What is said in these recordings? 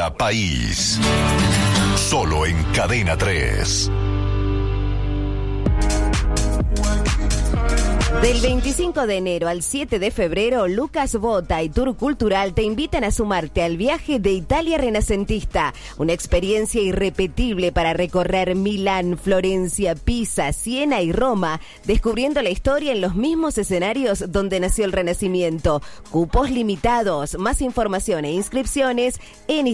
Ahora País. Solo en Cadena 3. Del 25 de enero al 7 de febrero, Lucas Bota y Tour Cultural te invitan a sumarte al viaje de Italia renacentista, una experiencia irrepetible para recorrer Milán, Florencia, Pisa, Siena y Roma, descubriendo la historia en los mismos escenarios donde nació el Renacimiento. Cupos limitados, más información e inscripciones en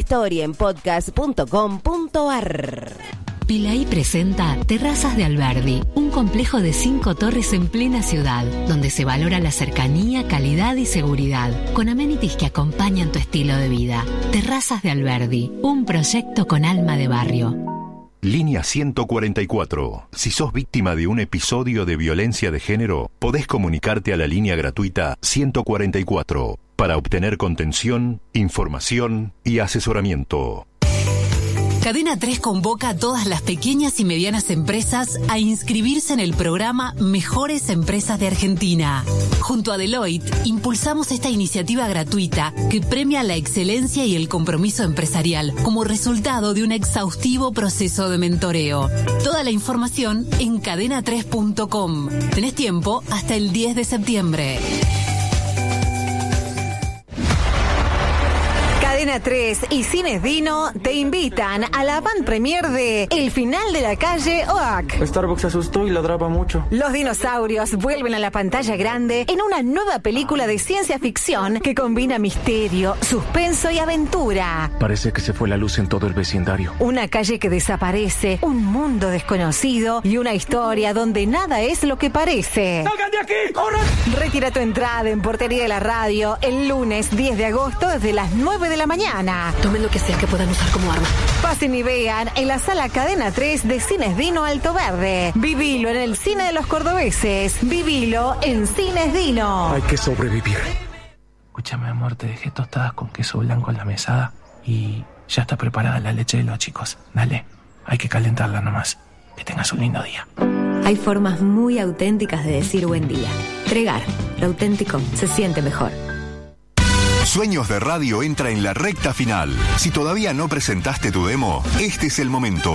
historiaenpodcast.com.ar. Pilaí presenta Terrazas de Alberdi, un complejo de 5 torres en plena ciudad, donde se valora la cercanía, calidad y seguridad, con amenities que acompañan tu estilo de vida. Terrazas de Alberdi, un proyecto con alma de barrio. Línea 144. Si sos víctima de un episodio de violencia de género, podés comunicarte a la línea gratuita 144 para obtener contención, información y asesoramiento. Cadena 3 convoca a todas las pequeñas y medianas empresas a inscribirse en el programa Mejores Empresas de Argentina. Junto a Deloitte, impulsamos esta iniciativa gratuita que premia la excelencia y el compromiso empresarial como resultado de un exhaustivo proceso de mentoreo. Toda la información en cadena3.com. Tenés tiempo hasta el 10 de septiembre. Cadena 3 y Cines Dino te invitan a la van premier de El Final de la Calle Oak. Starbucks se asustó y ladraba mucho. Los dinosaurios vuelven a la pantalla grande en una nueva película de ciencia ficción que combina misterio, suspenso y aventura. Parece que se fue la luz en todo el vecindario. Una calle que desaparece, un mundo desconocido y una historia donde nada es lo que parece. ¡Salgan de aquí! ¡Corran! Retira tu entrada en Portería de la Radio el lunes 10 de agosto desde las 9 de la mañana. Tomen lo que sea que puedan usar como arma. Pasen y vean en la sala Cadena 3 de Cines Dino Alto Verde. Vivilo en el cine de los cordobeses. Vivilo en Cines Dino. Hay que sobrevivir. Escúchame, amor, te dejé tostadas con queso blanco en la mesada y ya está preparada la leche de los chicos. Dale, hay que calentarla nomás. Que tengas un lindo día. Hay formas muy auténticas de decir buen día. Tregar, lo auténtico se siente mejor. Sueños de Radio entra en la recta final. Si todavía no presentaste tu demo, este es el momento.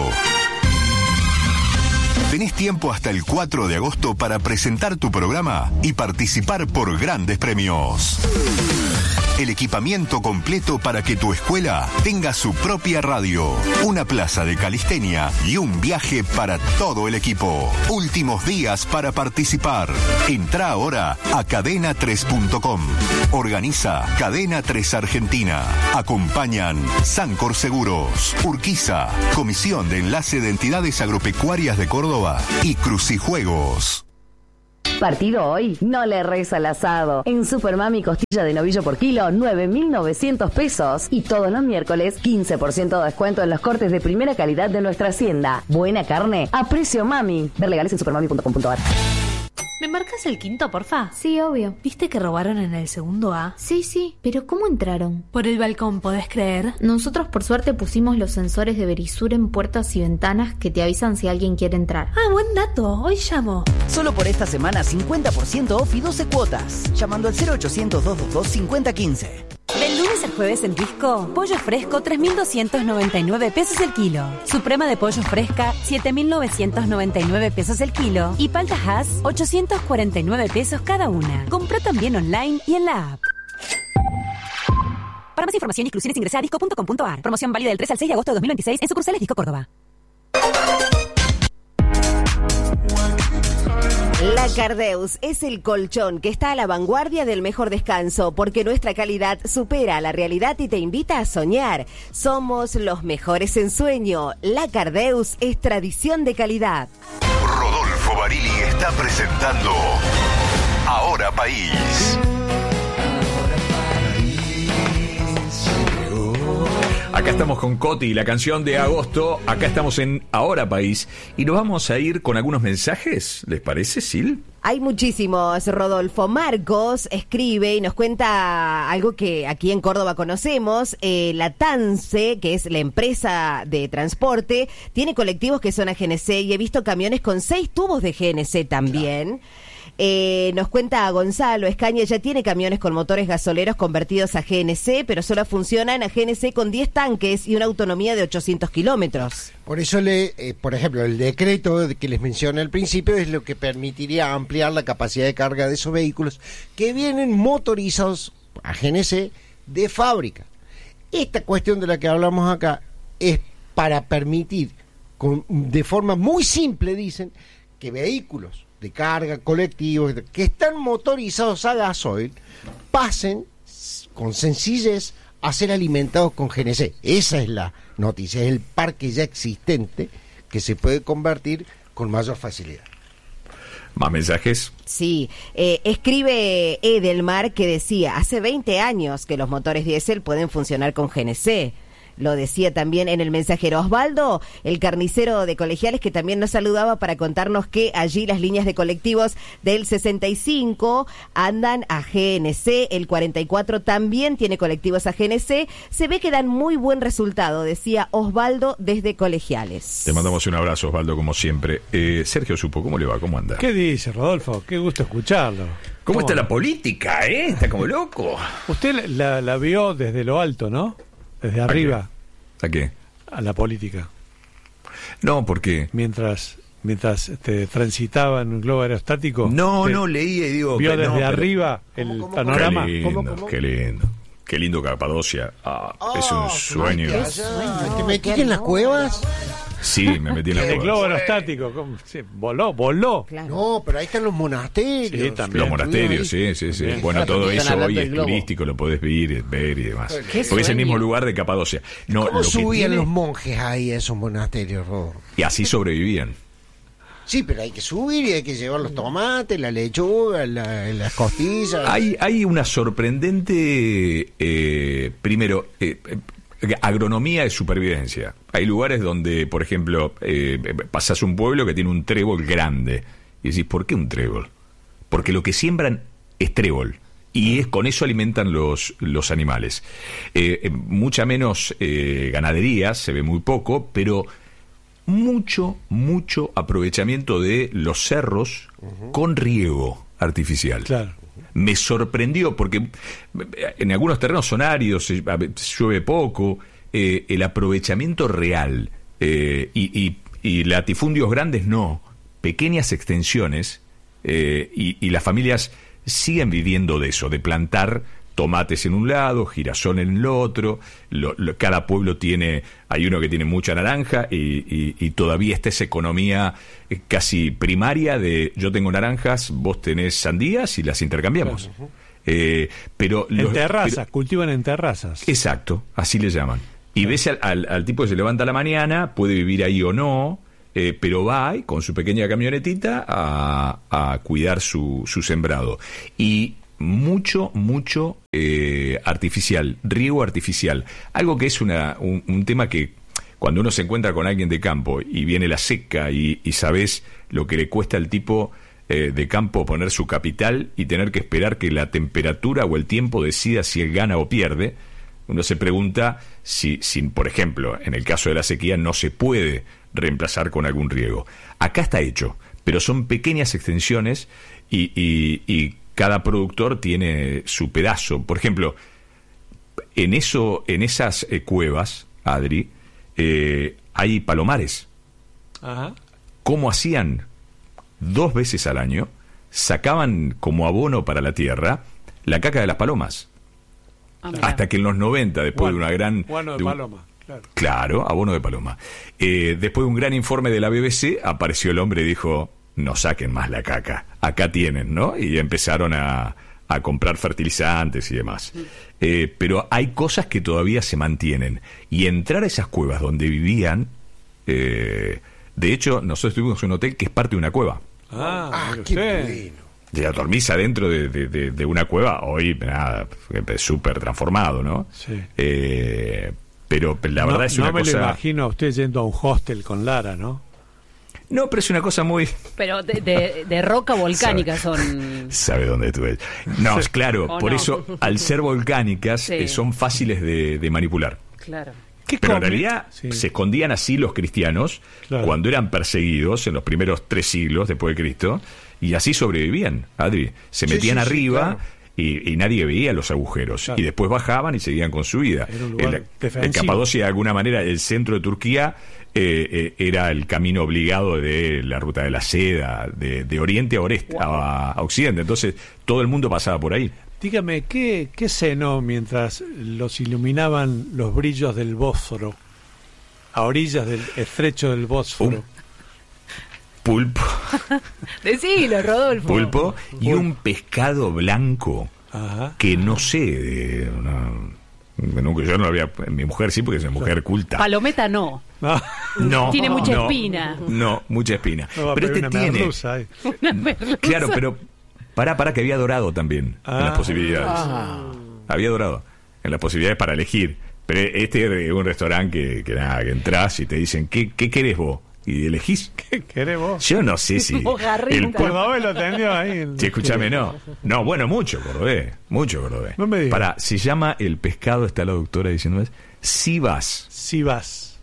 Tenés tiempo hasta el 4 de agosto para presentar tu programa y participar por grandes premios. El equipamiento completo para que tu escuela tenga su propia radio, una plaza de calistenia y un viaje para todo el equipo. Últimos días para participar. Entrá ahora a cadena3.com. Organiza Cadena 3 Argentina. Acompañan Sancor Seguros, Urquiza, Comisión de Enlace de Entidades Agropecuarias de Córdoba y Crucijuegos. Partido hoy, no le erres al asado. En Supermami, costilla de novillo por kilo, 9.900 pesos. Y todos los miércoles, 15% de descuento en los cortes de primera calidad de nuestra hacienda. Buena carne a precio mami. Ver legales en supermami.com.ar. ¿Me marcas el quinto, porfa? Sí, obvio. ¿Viste que robaron en el segundo A? Sí, pero ¿cómo entraron? Por el balcón, ¿podés creer? Nosotros por suerte pusimos los sensores de Verisur en puertas y ventanas que te avisan si alguien quiere entrar. Ah, buen dato. Hoy llamo. Solo por esta semana 50% off y 12 cuotas. Llamando al 0800-222-5015. Del lunes al jueves en Pisco, pollo fresco 3.299 pesos el kilo. Suprema de pollo fresca 7.999 pesos el kilo. Y paltas Hass 849 pesos cada una. Comprá también online y en la app. Para más información y exclusiones ingresa a disco.com.ar. Promoción válida del 3 al 6 de agosto de 2026 en sucursales Disco Córdoba. La Cardeus es el colchón que está a la vanguardia del mejor descanso porque nuestra calidad supera la realidad y te invita a soñar. Somos los mejores en sueño. La Cardeus es tradición de calidad. Rodolfo Barili está presentando Ahora País. Acá estamos con Coti, la canción de agosto. Acá estamos en Ahora País. Y nos vamos a ir con algunos mensajes. ¿Les parece, Sil? Hay muchísimos, Rodolfo. Marcos escribe y nos cuenta algo que aquí en Córdoba conocemos. La TANSE, que es la empresa de transporte, tiene colectivos que son a GNC y he visto camiones con 6 tubos de GNC también. Nos cuenta Gonzalo, Escaña ya tiene camiones con motores gasoleros convertidos a GNC, pero solo funcionan a GNC con 10 tanques y una autonomía de 800 kilómetros. Por eso, por ejemplo, el decreto que les mencioné al principio es lo que permitiría ampliar la capacidad de carga de esos vehículos que vienen motorizados a GNC de fábrica. Esta cuestión de la que hablamos acá es para permitir, de forma muy simple, dicen, que vehículos de carga, colectivos, que están motorizados a gasoil, pasen con sencillez a ser alimentados con GNC. Esa es la noticia, es el parque ya existente que se puede convertir con mayor facilidad. ¿Más mensajes? Sí, escribe Edelmar que decía, hace 20 años que los motores diésel pueden funcionar con GNC. Lo decía también en el mensajero Osvaldo, el carnicero de Colegiales, que también nos saludaba para contarnos que allí las líneas de colectivos del 65 andan a GNC, el 44 también tiene colectivos a GNC, se ve que dan muy buen resultado, decía Osvaldo desde Colegiales. Te mandamos un abrazo, Osvaldo, como siempre. Sergio Supo, ¿cómo le va? ¿Cómo anda? ¿Qué dice, Rodolfo? Qué gusto escucharlo. ¿Cómo está la política, Está como loco. Usted la vio desde lo alto, ¿no? Desde arriba. ¿A qué? A la política. No, ¿por qué? Mientras transitaba en un globo aerostático. No, leía y digo... ¿Vio desde arriba el panorama? Qué lindo. Qué lindo Capadocia. Es un sueño. ¿Te metiste en las cuevas? Sí, me metí en las cuevas. El globo aerostático, sí, voló. Claro. No, pero ahí están los monasterios. Sí, también. Los monasterios, sí. También. Bueno, todo eso hoy es globo. turístico, lo podés ver y demás. Porque es el mismo lugar de Capadocia. No, ¿cómo lo que subían tiene... los monjes ahí a esos monasterios, Rob? Y así sobrevivían. Sí, pero hay que subir y hay que llevar los tomates, la lechuga, las costillas. Hay una sorprendente, agronomía de supervivencia. Hay lugares donde, por ejemplo, pasás un pueblo que tiene un trébol grande y decís, ¿por qué un trébol? Porque lo que siembran es trébol y con eso alimentan los animales. Mucha menos ganadería, se ve muy poco, pero mucho aprovechamiento de los cerros con riego artificial. Claro. Me sorprendió porque en algunos terrenos son áridos, llueve poco, el aprovechamiento real y latifundios grandes no, pequeñas extensiones y las familias siguen viviendo de eso, de plantar tomates en un lado, girasol en el otro, cada pueblo hay uno que tiene mucha naranja y todavía está esa economía casi primaria de yo tengo naranjas, vos tenés sandías y las intercambiamos. Claro. Pero en terrazas, cultivan en terrazas. Exacto, así le llaman. Y ves al tipo que se levanta a la mañana, puede vivir ahí o no, pero va con su pequeña camionetita a cuidar su sembrado. Y mucho artificial, riego artificial, algo que es un tema que cuando uno se encuentra con alguien de campo y viene la seca y sabes lo que le cuesta al tipo de campo poner su capital y tener que esperar que la temperatura o el tiempo decida si él gana o pierde, uno se pregunta si por ejemplo, en el caso de la sequía no se puede reemplazar con algún riego. Acá está hecho, pero son pequeñas extensiones y cada productor tiene su pedazo. Por ejemplo, en esas cuevas, Adri, hay palomares. Ajá. ¿Cómo hacían? 2 veces al año sacaban como abono para la tierra la caca de las palomas. Hasta que en los 90, después de una gran... Abono de paloma, claro. Claro, abono de paloma. Después de un gran informe de la BBC, apareció el hombre y dijo... no saquen más la caca, acá tienen, ¿no? Y empezaron a comprar fertilizantes y demás. Pero hay cosas que todavía se mantienen. Y entrar a esas cuevas donde vivían... de hecho, nosotros estuvimos en un hotel que es parte de una cueva. Qué bueno. Ya dormís adentro de una cueva, hoy nada, súper transformado, ¿no? Sí. Pero la verdad es una cosa... No me lo imagino a usted yendo a un hostel con Lara, ¿no? No, pero es una cosa muy... Pero de roca volcánica son... ¿Sabe dónde estuve? No, es claro, por eso, al ser volcánicas, Sí. son fáciles de manipular. Claro. Pero en realidad se escondían así los cristianos Claro. cuando eran perseguidos en los primeros 3 siglos después de Cristo Y así sobrevivían, Adri. Se metían arriba. Claro. Y nadie veía los agujeros. Claro. Y después bajaban y seguían con su vida. Era un lugar El defensivo. Capadocia, de alguna manera, el centro de Turquía, era el camino obligado de la ruta de la seda, de oriente a occidente. Entonces, todo el mundo pasaba por ahí. Dígame, ¿qué cenó mientras los iluminaban los brillos del Bósforo? A orillas del estrecho del Bósforo. Pulpo. Decilo, Rodolfo. Pulpo y un pescado blanco. Ajá. Que no sé, yo no lo había. Mi mujer sí, porque es una mujer culta. Palometa no. No. Tiene mucha no, espina. No, mucha espina. No va a Pero pedir este una tiene. merluza ahí. Una merluza. Claro, pero para que había dorado también en las posibilidades. Había dorado en las posibilidades para elegir. Pero este es un restaurante que entras y te dicen, ¿qué querés vos? Y elegís. ¿Qué querés vos? Yo no sé si El cordobés lo tendió ahí. Sí, escúchame, no. No, bueno, mucho cordobés. No me digas. Se llama el pescado, está la doctora diciendo, Sivas. Sivas.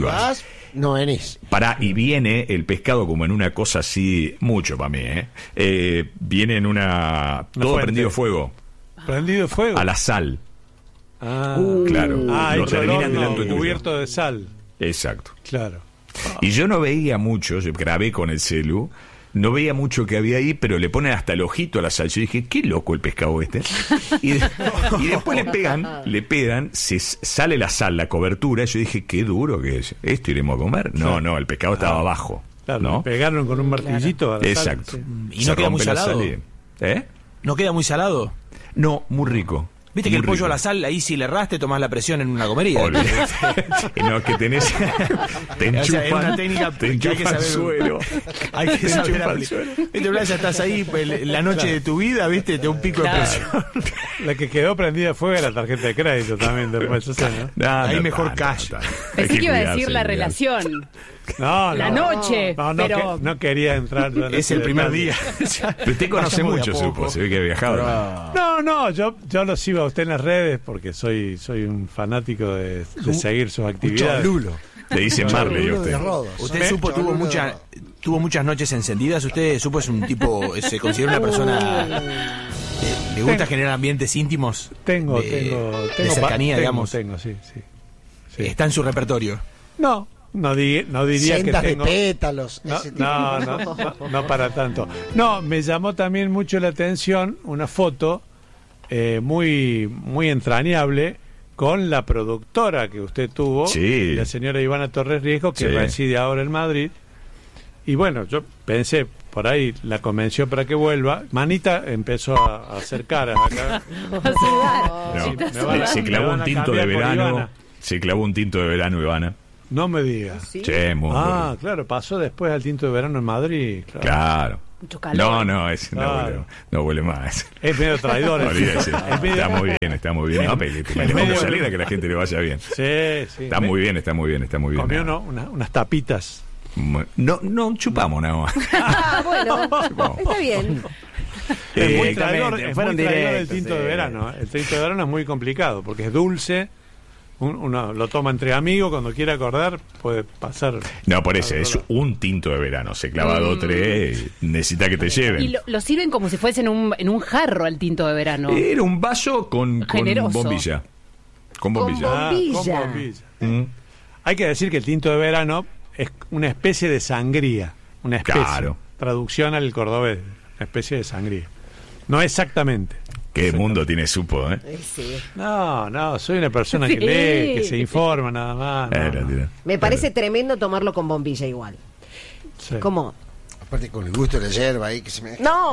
No venís. Y viene el pescado como en una cosa así, mucho para mí, viene en todo fuente. prendido fuego. ¿Prendido fuego? A la sal. Claro. Lo terminan delante tuyo. Cubierto de sal. Exacto. Claro. Y yo no veía mucho, yo grabé con el celu, no veía mucho que había ahí, pero le ponen hasta el ojito a la sal. Yo dije, qué loco el pescado este. Y después le pegan, se sale la sal, la cobertura. Yo dije, qué duro que es. ¿Esto iremos a comer? No, el pescado estaba abajo. Claro, ¿no? le pegaron con un martillito a la Exacto. sal, sí. ¿Y no queda muy salado? ¿Eh? ¿No queda muy salado? No, muy rico. Viste que el pollo a la sal, ahí si le erraste, tomás la presión en una comería. No, que tenés. Te enchufan. O sea, es una técnica te que hay que saber. suelo. Hay que saber aplicar. Viste, Blas, ya estás ahí la noche de tu vida, viste, te un pico de presión. La que quedó prendida fue la tarjeta de crédito también después, ¿no? Ahí mejor cash. Pensé que iba a decir la relación. La noche. Pero no quería entrar. Es el primer día. Pero usted conoce mucho, supo. Se ve que ha viajado. No, yo lo sigo a usted en las redes porque soy un fanático de seguir sus actividades. Le dicen Marley a usted. Usted supo, tuvo muchas noches encendidas. Usted supo, es un tipo, se considera una persona. ¿Le gusta generar ambientes íntimos? Tengo de cercanía, digamos. Sí. Está en su repertorio. No diría Sendas que tengo... de pétalos. No para tanto. No, me llamó también mucho la atención una foto muy entrañable con la productora que usted tuvo, la señora Ivana Torres Riesco, que reside ahora en Madrid. Y bueno, yo pensé, por ahí la convenció para que vuelva. Manita empezó a hacer caras acá. Se clavó un tinto de verano. Se clavó un tinto de verano, Ivana. No me digas. Sí, muy bueno. Claro, pasó después al tinto de verano en Madrid. Claro. Mucho calor. Ese no huele más. Es medio traidor. Está muy bien. No, le vamos a salir a que la gente le vaya bien. Sí. Está muy bien. Comió unas tapitas. No chupamos nada más. Bueno, está bien. Es muy traidor el tinto de verano. El tinto de verano es muy complicado porque es dulce. Uno lo toma entre amigos, cuando quiera acordar puede pasar. No, por eso es un tinto de verano. Se clava 2 o 3, necesita que te lleven. Y lo sirven como si fuese en un jarro al tinto de verano. Era un vaso con bombilla. Con bombilla. Hay que decir que el tinto de verano es una especie de sangría. Una especie. Claro. Traducción al cordobés. Una especie de sangría. No exactamente. Qué mundo tiene supo, ¿eh? Sí. No, soy una persona que lee, que se informa nada más. Me parece tremendo tomarlo con bombilla igual. Sí. ¿Cómo? Aparte con el gusto de la yerba ahí que se me... No.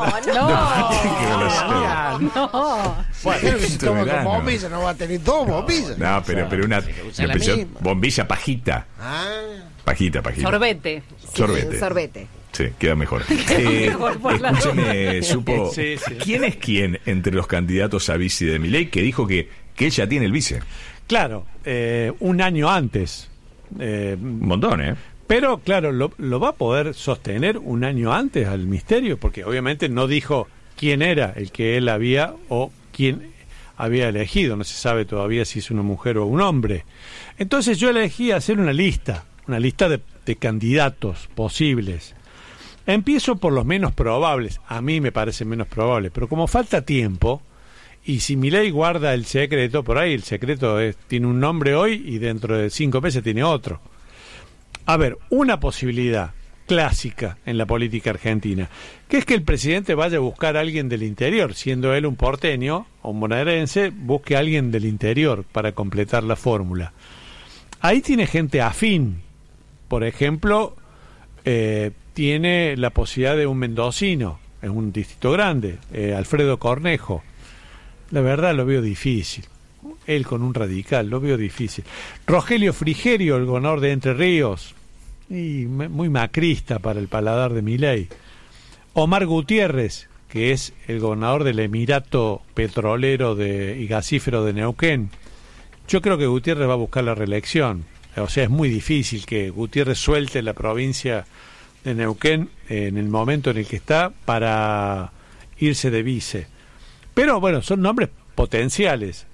Bueno, si toma con bombilla no va a tener 2 bombillas. No, pero una bombilla pajita. Pajita. Sorbete. Sí, queda mejor. Escúcheme, supo. ¿Quién es quién entre los candidatos a vice de Milei que dijo que él ya tiene el vice? Claro, un año antes. Un montón, ¿eh? Pero, claro, lo va a poder sostener un año antes al misterio, porque obviamente no dijo quién era el que él había o quién había elegido. No se sabe todavía si es una mujer o un hombre. Entonces yo elegí hacer una lista de candidatos posibles. Empiezo por los menos probables. A mí me parece menos probable, pero como falta tiempo, y si Milei guarda el secreto, por ahí el secreto tiene un nombre hoy y dentro de 5 meses tiene otro. A ver, una posibilidad clásica en la política argentina, que es que el presidente vaya a buscar a alguien del interior, siendo él un porteño o un bonaerense, busque a alguien del interior para completar la fórmula. Ahí tiene gente afín. Por ejemplo, tiene la posibilidad de un mendocino, en un distrito grande, Alfredo Cornejo. La verdad lo veo difícil. Él con un radical, lo veo difícil. Rogelio Frigerio, el gobernador de Entre Ríos, y muy macrista para el paladar de Milei. Omar Gutiérrez, que es el gobernador del Emirato Petrolero y Gasífero de Neuquén. Yo creo que Gutiérrez va a buscar la reelección. O sea, es muy difícil que Gutiérrez suelte la provincia de Neuquén en el momento en el que está para irse de vice. Pero bueno, son nombres potenciales.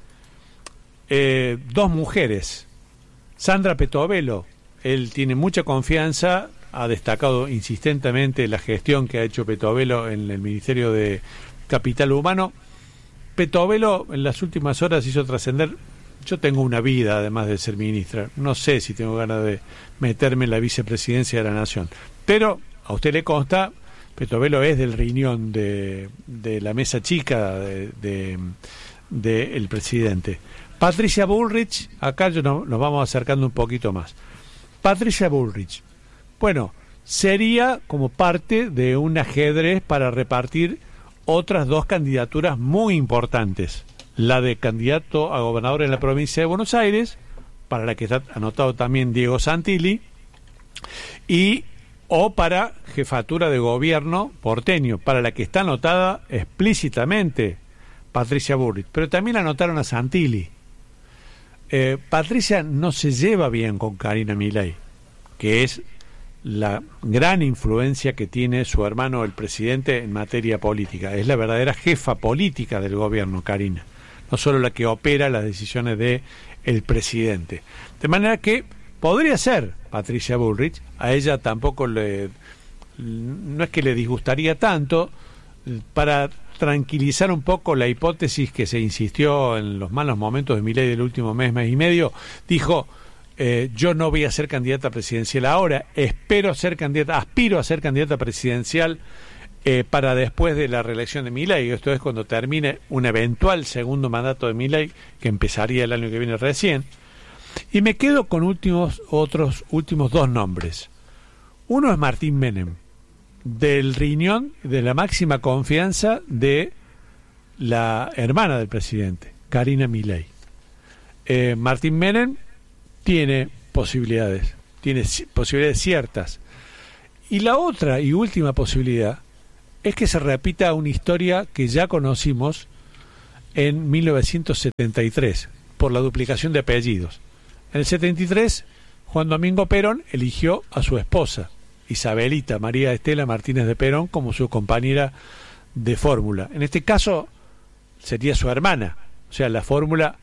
2 mujeres. Sandra Petovelo, él tiene mucha confianza, ha destacado insistentemente la gestión que ha hecho Petovelo en el Ministerio de Capital Humano. Petovelo en las últimas horas hizo trascender: yo tengo una vida además de ser ministra, no sé si tengo ganas de meterme en la vicepresidencia de la Nación. Pero a usted le consta, Petovelo es del riñón de la mesa chica del presidente. Patricia Bullrich, acá nos vamos acercando un poquito más. Patricia Bullrich, bueno, sería como parte de un ajedrez para repartir otras 2 candidaturas muy importantes. La de candidato a gobernador en la provincia de Buenos Aires, para la que está anotado también Diego Santilli, o para jefatura de gobierno porteño, para la que está anotada explícitamente Patricia Bullrich, pero también anotaron a Santilli. Patricia no se lleva bien con Karina Milei, que es la gran influencia que tiene su hermano el presidente en materia política. Es la verdadera jefa política del gobierno, Karina, no solo la que opera las decisiones de el presidente. De manera que podría ser Patricia Bullrich, a ella tampoco no es que le disgustaría tanto. Para tranquilizar un poco la hipótesis que se insistió en los malos momentos de Milei del último mes y medio, dijo: yo no voy a ser candidata presidencial ahora, aspiro a ser candidata presidencial para después de la reelección de Milei. Esto es cuando termine un eventual segundo mandato de Milei, que empezaría el año que viene recién. Y me quedo con últimos 2 nombres. Uno es Martín Menem, del riñón de la máxima confianza de la hermana del presidente, Karina Milei. Martín Menem tiene posibilidades ciertas. Y la otra y última posibilidad es que se repita una historia que ya conocimos en 1973, por la duplicación de apellidos. En el 73, Juan Domingo Perón eligió a su esposa, Isabelita María Estela Martínez de Perón, como su compañera de fórmula. En este caso sería su hermana, o sea, la fórmula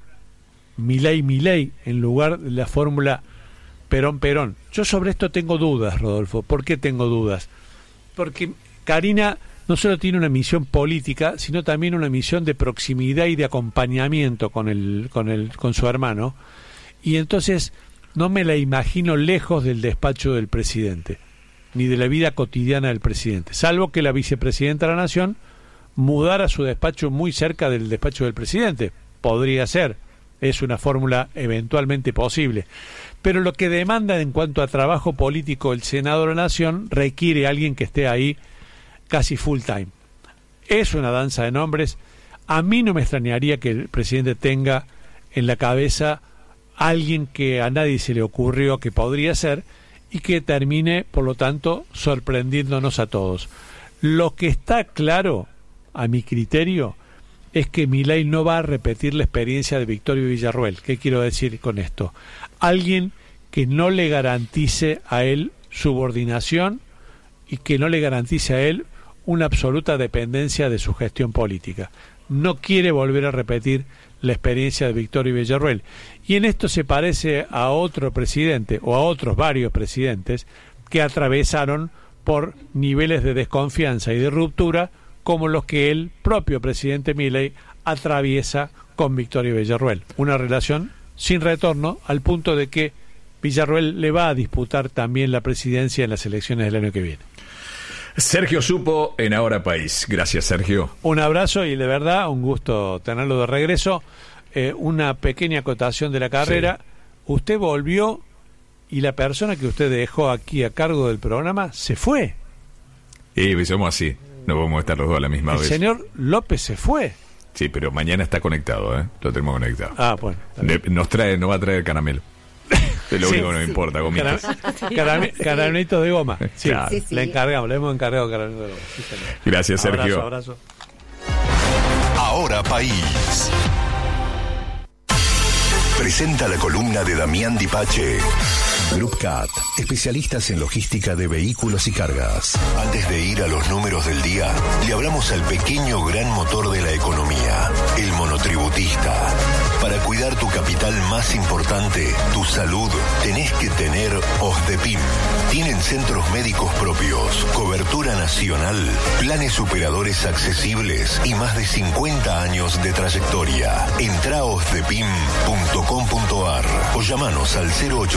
Milei en lugar de la fórmula Perón. Yo sobre esto tengo dudas, Rodolfo. ¿Por qué tengo dudas? Porque Karina no solo tiene una misión política, sino también una misión de proximidad y de acompañamiento con su hermano, y entonces no me la imagino lejos del despacho del presidente, ni de la vida cotidiana del presidente, salvo que la vicepresidenta de la Nación mudara su despacho muy cerca del despacho del presidente. Podría ser, es una fórmula eventualmente posible, pero lo que demanda en cuanto a trabajo político el Senado de la Nación requiere a alguien que esté ahí casi full time. Es una danza de nombres. A mí no me extrañaría que el presidente tenga en la cabeza alguien que a nadie se le ocurrió que podría ser, y que termine, por lo tanto, sorprendiéndonos a todos. Lo que está claro, a mi criterio, es que Milei no va a repetir la experiencia de Victorio Villarruel. ¿Qué quiero decir con esto? Alguien que no le garantice a él subordinación y que no le garantice a él una absoluta dependencia de su gestión política. No quiere volver a repetir la experiencia de Victorio Villarruel. Y en esto se parece a otro presidente, o a otros varios presidentes, que atravesaron por niveles de desconfianza y de ruptura como los que el propio presidente Milei atraviesa con Victoria Villarruel. Una relación sin retorno, al punto de que Villarruel le va a disputar también la presidencia en las elecciones del año que viene. Sergio Supo en Ahora País. Gracias, Sergio. Un abrazo y de verdad un gusto tenerlo de regreso. Una pequeña acotación de la carrera. Sí. Usted volvió y la persona que usted dejó aquí a cargo del programa se fue. Y somos así. No podemos estar los dos a la misma vez. El señor López se fue. Sí, pero mañana está conectado, Lo tenemos conectado. Ah, bueno. Nos va a traer caramelo. Es lo único que nos importa, gomitas. Caramelitos de goma. Sí, claro. Sí. Le hemos encargado caramelitos de goma. Sí, gracias, Sergio. Abrazo. Ahora País presenta la columna de Damián Dipache. Group Cat, especialistas en logística de vehículos y cargas. Antes de ir a los números del día, le hablamos al pequeño gran motor de la economía, el monotributista. Para cuidar tu capital más importante, tu salud, tenés que tener OSDEPIM. Tienen centros médicos propios, cobertura nacional, planes superadores accesibles y más de 50 años de trayectoria. Entrá a osdepim.com.ar o llamanos al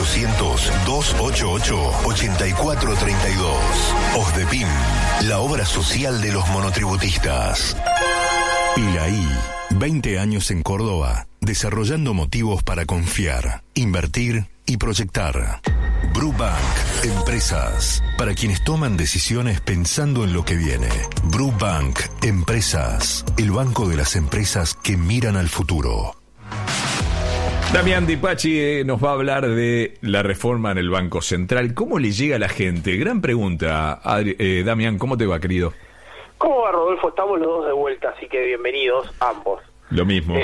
0800-288-8432. OSDEPIM, la obra social de los monotributistas. Pilaí, 20 años en Córdoba, desarrollando motivos para confiar, invertir y proyectar. Brubank, empresas, para quienes toman decisiones pensando en lo que viene. Brubank, empresas, el banco de las empresas que miran al futuro. Damián Dipache nos va a hablar de la reforma en el Banco Central. ¿Cómo le llega a la gente? Gran pregunta. Damián, ¿cómo te va, querido? ¿Cómo va, Rodolfo? Estamos los dos de vuelta, así que bienvenidos ambos. Lo mismo.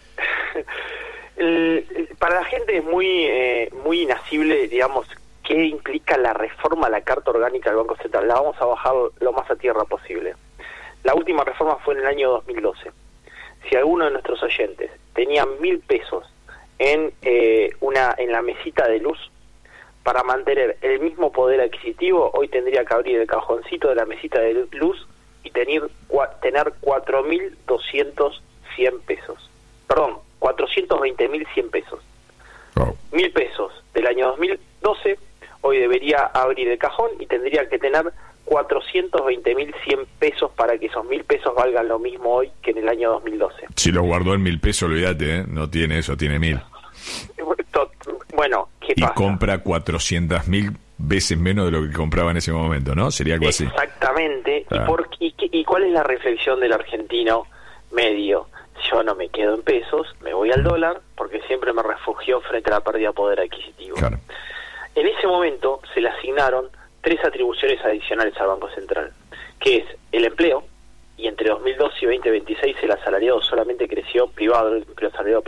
Para la gente es muy inasible, digamos, qué implica la reforma a la Carta Orgánica del Banco Central. La vamos a bajar lo más a tierra posible. La última reforma fue en el año 2012. Si alguno de nuestros oyentes tenía 1.000 pesos en la mesita de luz, para mantener el mismo poder adquisitivo, hoy tendría que abrir el cajoncito de la mesita de luz y tener 4.200 pesos. Perdón, 420.100 pesos. Oh. 1.000 pesos del año 2012, hoy debería abrir el cajón y tendría que tener 420.100 pesos para que esos 1.000 pesos valgan lo mismo hoy que en el año 2012. Si los guardó en 1.000 pesos, olvídate, no tiene eso, tiene 1.000. Bueno, ¿qué pasa? Y compra 400.000 veces menos de lo que compraba en ese momento, ¿no? Sería algo así. Exactamente. Ah. ¿Y cuál es la reflexión del argentino medio? Yo no me quedo en pesos, me voy al dólar, porque siempre me refugió frente a la pérdida de poder adquisitivo. Claro. En ese momento se le asignaron 3 atribuciones adicionales al Banco Central, que es el empleo, y entre 2012 y 2026 el asalariado solamente creció privado, el empleo asalariado